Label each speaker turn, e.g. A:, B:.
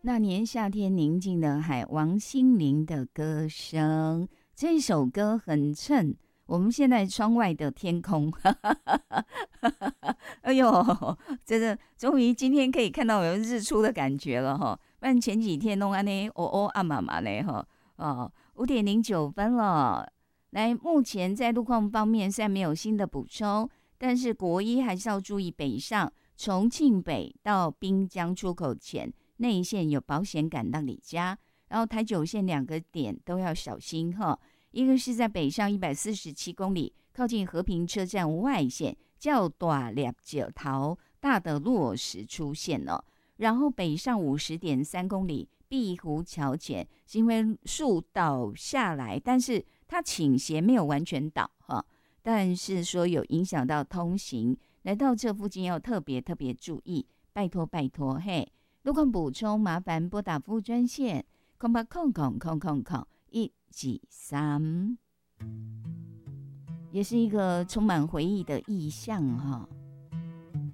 A: 那年夏天宁静的海，王心凌的歌声，这首歌很衬我们现在窗外的天空。哎呦，真的终于今天可以看到有日出的感觉了哈，不然前几天弄安呢暗嘛嘛嘞哈。5:09了。来，目前在路况方面虽然没有新的补充，但是国一还是要注意北上，重庆北到滨江出口前内线有保险赶到你家，然后台九线2个点都要小心哈。一个是在北上147公里，靠近和平车站外线较大粒石头大的落石出现了，然后北上50.3公里，碧湖桥前是因为树倒下来，但是它倾斜没有完全倒哈，但是说有影响到通行，来到这附近要特别注意，拜托嘿。路况补充麻烦拨打服务专线08000123，也是一个充满回忆的意象哈。